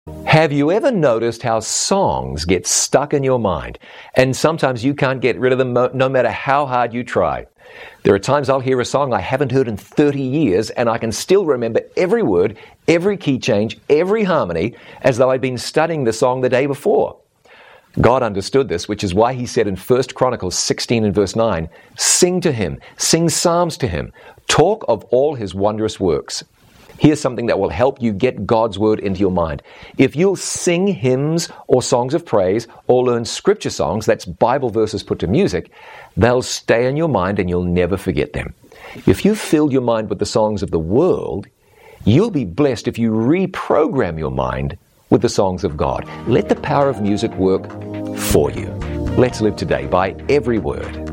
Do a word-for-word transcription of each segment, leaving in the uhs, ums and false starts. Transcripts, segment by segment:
Have you ever noticed how songs get stuck in your mind, and sometimes you can't get rid of them no matter how hard you try? There are times I'll hear a song I haven't heard in thirty years, and I can still remember every word, every key change, every harmony, as though I'd been studying the song the day before. God understood this, which is why he said in First Chronicles sixteen and verse nine, "Sing to him, sing psalms to him, talk of all his wondrous works." Here's something that will help you get God's word into your mind. If you'll sing hymns or songs of praise or learn scripture songs, that's Bible verses put to music, they'll stay in your mind and you'll never forget them. If you filled your mind with the songs of the world, you'll be blessed if you reprogram your mind with the songs of God. Let the power of music work for you. Let's live today by every word.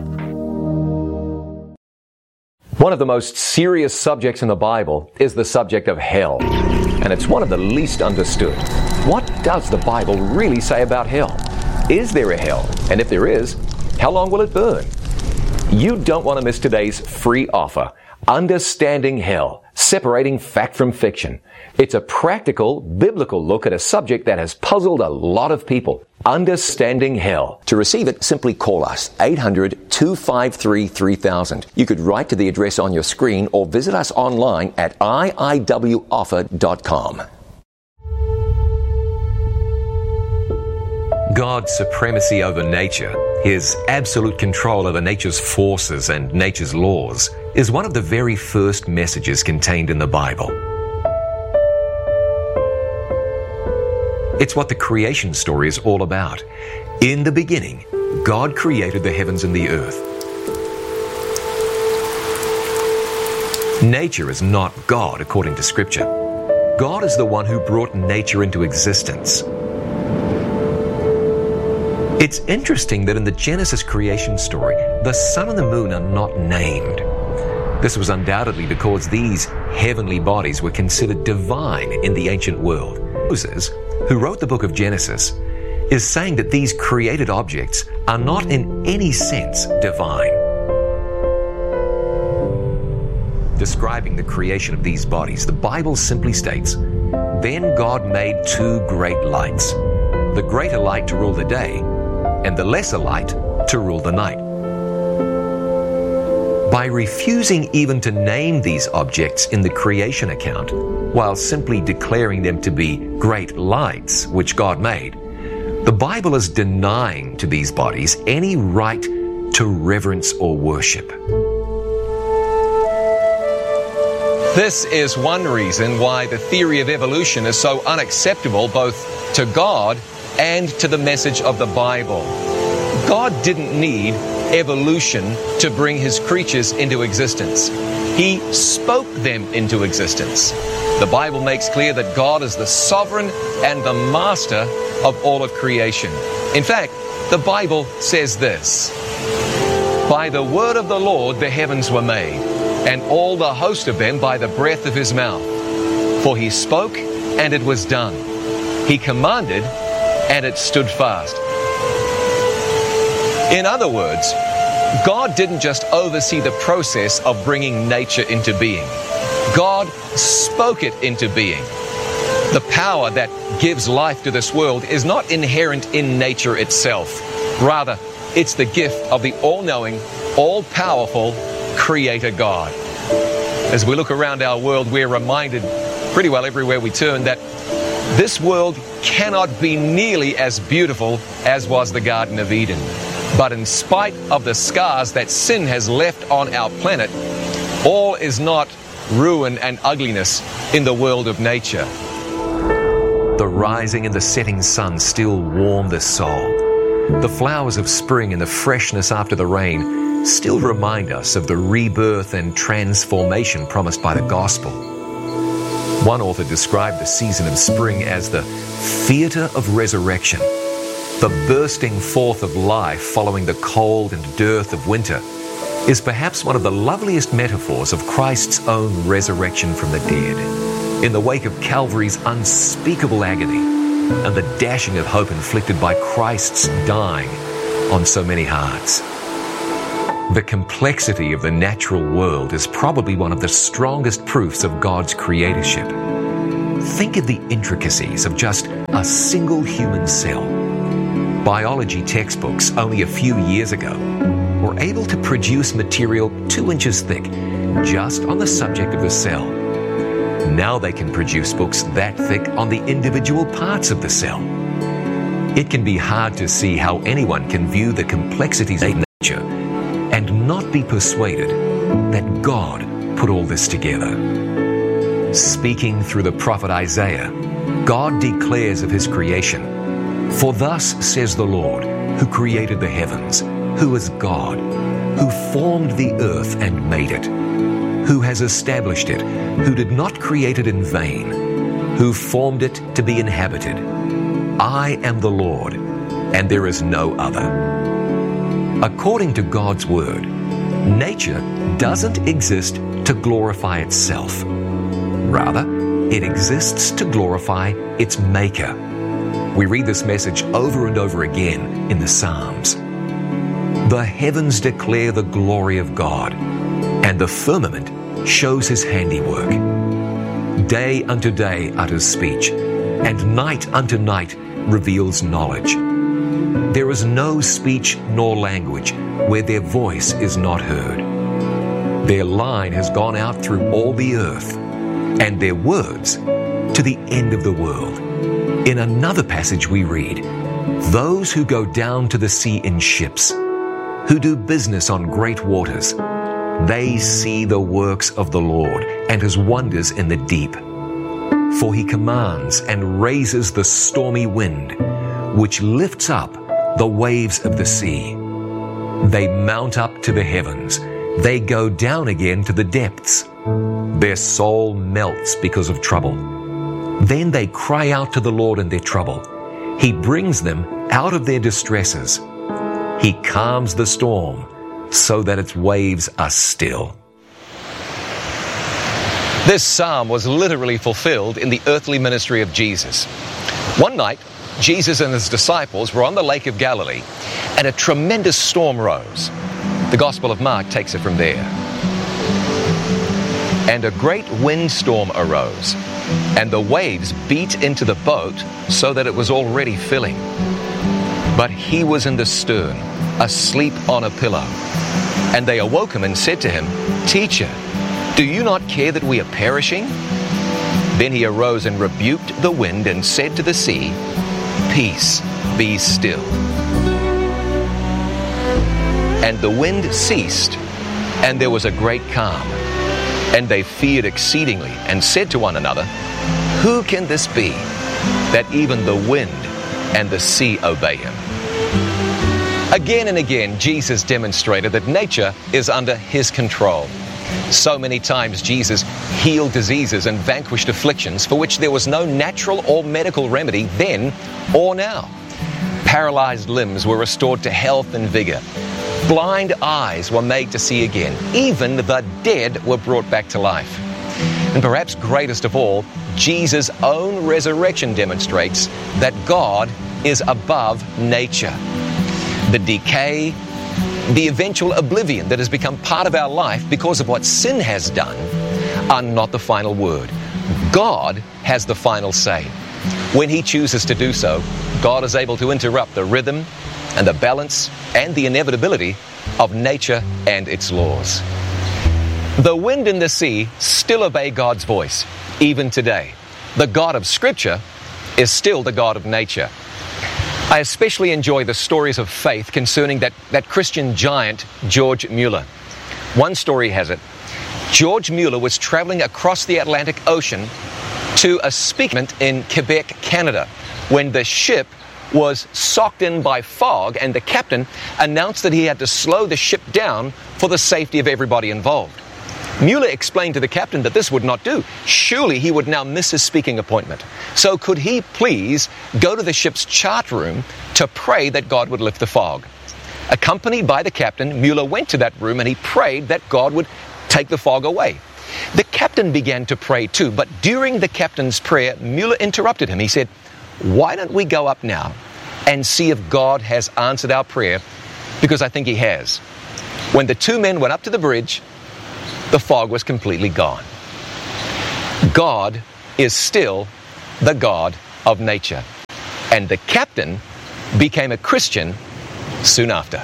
One of the most serious subjects in the Bible is the subject of hell, and it's one of the least understood. What does the Bible really say about hell? Is there a hell? And if there is, how long will it burn? You don't want to miss today's free offer, Understanding Hell, Separating Fact from Fiction. It's a practical, biblical look at a subject that has puzzled a lot of people. Understanding Hell. To receive it, simply call us, eight hundred, two five three, three thousand. You could write to the address on your screen or visit us online at I I W offer dot com. God's supremacy over nature, his absolute control over nature's forces and nature's laws, is one of the very first messages contained in the Bible. It's what the creation story is all about. In the beginning, God created the heavens and the earth. Nature is not God, according to Scripture. God is the one who brought nature into existence. It's interesting that in the Genesis creation story, the sun and the moon are not named. This was undoubtedly because these heavenly bodies were considered divine in the ancient world. Moses, who wrote the book of Genesis, is saying that these created objects are not in any sense divine. Describing the creation of these bodies, the Bible simply states, "Then God made two great lights, the greater light to rule the day, and the lesser light to rule the night." By refusing even to name these objects in the creation account, while simply declaring them to be great lights which God made, the Bible is denying to these bodies any right to reverence or worship. This is one reason why the theory of evolution is so unacceptable both to God and to the message of the Bible. God didn't need evolution to bring his creatures into existence. He spoke them into existence. The Bible makes clear that God is the sovereign and the master of all of creation. In fact, the Bible says this, "By the word of the Lord the heavens were made, and all the host of them by the breath of his mouth. For he spoke, and it was done. He commanded, and it stood fast." In other words, God didn't just oversee the process of bringing nature into being. God spoke it into being. The power that gives life to this world is not inherent in nature itself. Rather, it's the gift of the all-knowing, all-powerful Creator God. As we look around our world, we're reminded pretty well everywhere we turn that this world cannot be nearly as beautiful as was the Garden of Eden. But in spite of the scars that sin has left on our planet, all is not ruin and ugliness in the world of nature. The rising and the setting sun still warm the soul. The flowers of spring and the freshness after the rain still remind us of the rebirth and transformation promised by the gospel. One author described the season of spring as the theatre of resurrection. The bursting forth of life following the cold and dearth of winter is perhaps one of the loveliest metaphors of Christ's own resurrection from the dead. In the wake of Calvary's unspeakable agony and the dashing of hope inflicted by Christ's dying on so many hearts. The complexity of the natural world is probably one of the strongest proofs of God's creatorship. Think of the intricacies of just a single human cell. Biology textbooks only a few years ago were able to produce material two inches thick just on the subject of the cell. Now they can produce books that thick on the individual parts of the cell. It can be hard to see how anyone can view the complexities of nature and not be persuaded that God put all this together. Speaking through the prophet Isaiah, God declares of his creation, "For thus says the Lord, who created the heavens, who is God, who formed the earth and made it, who has established it, who did not create it in vain, who formed it to be inhabited. I am the Lord, and there is no other." According to God's word, nature doesn't exist to glorify itself. Rather, it exists to glorify its Maker. We read this message over and over again in the Psalms. The heavens declare the glory of God, and the firmament shows his handiwork. Day unto day utters speech, and night unto night reveals knowledge. There is no speech nor language where their voice is not heard. Their line has gone out through all the earth, and their words to the end of the world. In another passage we read, "Those who go down to the sea in ships, who do business on great waters, they see the works of the Lord and his wonders in the deep. For he commands and raises the stormy wind, which lifts up the waves of the sea. They mount up to the heavens. They go down again to the depths. Their soul melts because of trouble. Then they cry out to the Lord in their trouble. He brings them out of their distresses. He calms the storm so that its waves are still." This psalm was literally fulfilled in the earthly ministry of Jesus. One night, Jesus and his disciples were on the Lake of Galilee, and a tremendous storm rose. The Gospel of Mark takes it from there. "And a great windstorm arose, and the waves beat into the boat so that it was already filling. But he was in the stern, asleep on a pillow. And they awoke him and said to him, 'Teacher, do you not care that we are perishing?' Then he arose and rebuked the wind and said to the sea, 'Peace, be still.' And the wind ceased, and there was a great calm. And they feared exceedingly and said to one another, 'Who can this be, that even the wind and the sea obey him?'" Again and again, Jesus demonstrated that nature is under his control. So many times Jesus healed diseases and vanquished afflictions for which there was no natural or medical remedy then or now. Paralyzed limbs were restored to health and vigor. Blind eyes were made to see again. Even the dead were brought back to life. And perhaps greatest of all, Jesus' own resurrection demonstrates that God is above nature. The decay, the eventual oblivion that has become part of our life because of what sin has done are not the final word. God has the final say. When he chooses to do so, God is able to interrupt the rhythm and the balance and the inevitability of nature and its laws. The wind and the sea still obey God's voice, even today. The God of Scripture is still the God of nature. I especially enjoy the stories of faith concerning that, that Christian giant, George Mueller. One story has it, George Mueller was traveling across the Atlantic Ocean to a speaking in Quebec, Canada, when the ship was socked in by fog and the captain announced that he had to slow the ship down for the safety of everybody involved. Mueller explained to the captain that this would not do. Surely he would now miss his speaking appointment. So could he please go to the ship's chart room to pray that God would lift the fog? Accompanied by the captain, Mueller went to that room and he prayed that God would take the fog away. The captain began to pray too, but during the captain's prayer, Mueller interrupted him. He said, "Why don't we go up now and see if God has answered our prayer? Because I think he has." When the two men went up to the bridge, the fog was completely gone. God is still the God of nature. and the captain became a Christian soon after.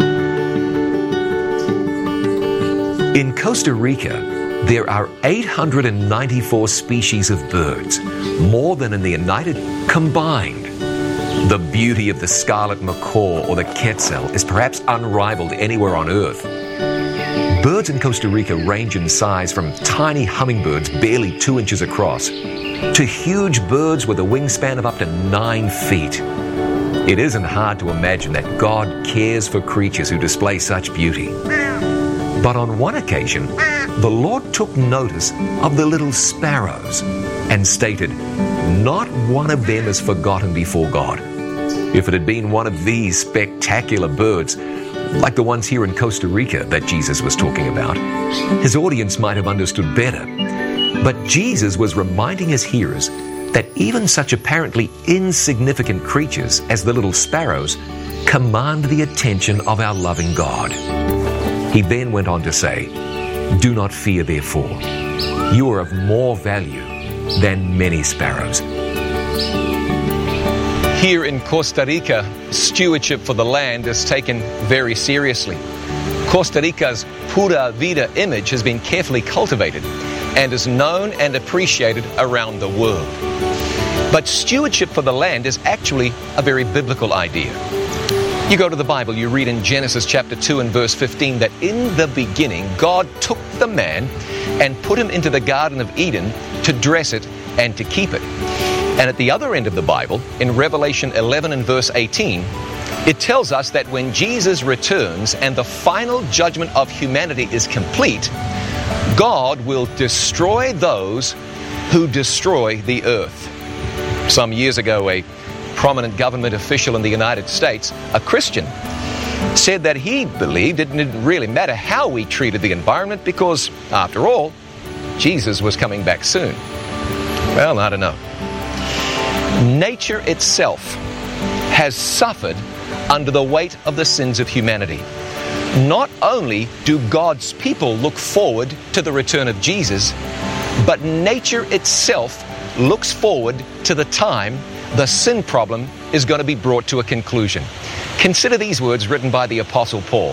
In Costa Rica, there are eight hundred ninety-four species of birds, more than in the United combined. The beauty of the scarlet macaw or the quetzal is perhaps unrivaled anywhere on Earth. Birds in Costa Rica range in size from tiny hummingbirds barely two inches across to huge birds with a wingspan of up to nine feet. It isn't hard to imagine that God cares for creatures who display such beauty. But on one occasion, the Lord took notice of the little sparrows and stated, "Not one of them is forgotten before God." If it had been one of these spectacular birds, like the ones here in Costa Rica that Jesus was talking about, his audience might have understood better. But Jesus was reminding his hearers that even such apparently insignificant creatures as the little sparrows command the attention of our loving God. He then went on to say, "Do not fear, therefore. You are of more value than many sparrows." Here in Costa Rica, stewardship for the land is taken very seriously. Costa Rica's Pura Vida image has been carefully cultivated and is known and appreciated around the world. But stewardship for the land is actually a very biblical idea. You go to the Bible, you read in Genesis chapter two and verse fifteen that in the beginning God took the man and put him into the Garden of Eden to dress it and to keep it. And at the other end of the Bible, in Revelation eleven and verse eighteen, it tells us that when Jesus returns and the final judgment of humanity is complete, God will destroy those who destroy the earth. Some years ago, a prominent government official in the United States, a Christian, said that he believed it didn't really matter how we treated the environment because, after all, Jesus was coming back soon. Well, I don't know. Nature itself has suffered under the weight of the sins of humanity. Not only do God's people look forward to the return of Jesus, but nature itself looks forward to the time the sin problem is going to be brought to a conclusion. Consider these words written by the Apostle Paul.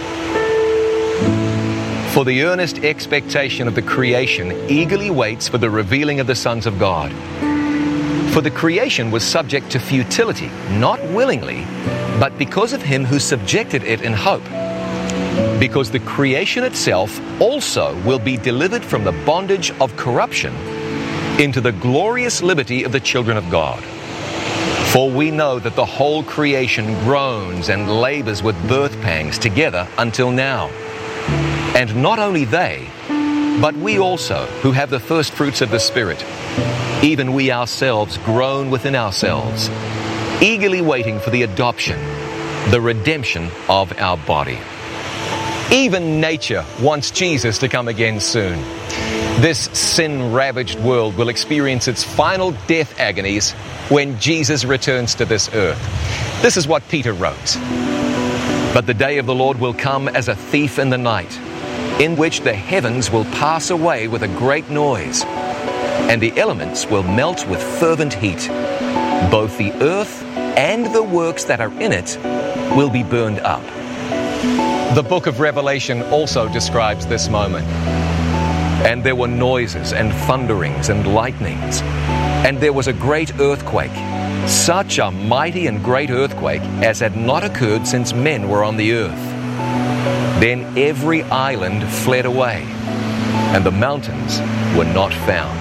"For the earnest expectation of the creation eagerly waits for the revealing of the sons of God. For the creation was subject to futility, not willingly, but because of him who subjected it in hope. Because the creation itself also will be delivered from the bondage of corruption into the glorious liberty of the children of God. For we know that the whole creation groans and labors with birth pangs together until now. And not only they, but we also, who have the first fruits of the Spirit, even we ourselves groan within ourselves, eagerly waiting for the adoption, the redemption of our body." Even nature wants Jesus to come again soon. This sin-ravaged world will experience its final death agonies when Jesus returns to this earth. This is what Peter wrote. "But the day of the Lord will come as a thief in the night, in which the heavens will pass away with a great noise, and the elements will melt with fervent heat. Both the earth and the works that are in it will be burned up." The book of Revelation also describes this moment. "And there were noises and thunderings and lightnings, and there was a great earthquake, such a mighty and great earthquake as had not occurred since men were on the earth. Then every island fled away, and the mountains were not found."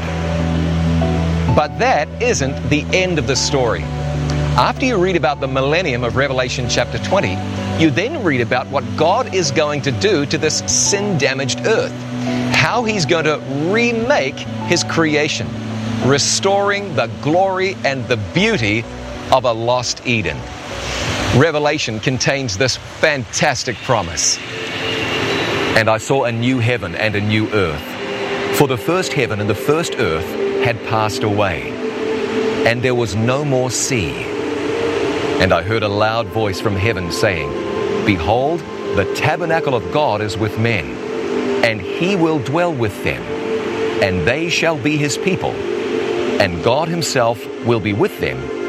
But that isn't the end of the story. After you read about the millennium of Revelation chapter twenty, you then read about what God is going to do to this sin-damaged earth, how he's going to remake his creation, restoring the glory and the beauty of a lost Eden. Revelation contains this fantastic promise. "And I saw a new heaven and a new earth, for the first heaven and the first earth had passed away, and there was no more sea. And I heard a loud voice from heaven saying, Behold, the tabernacle of God is with men, and he will dwell with them, and they shall be his people, and God himself will be with them